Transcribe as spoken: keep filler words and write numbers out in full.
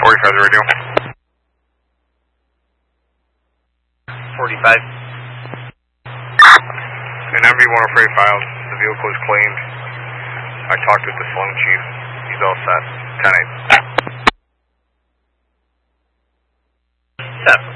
forty-five, the radio. forty-five. And M V one oh three files, the vehicle is claimed. I talked with the slung chief. He's all set. ten eight. Seven.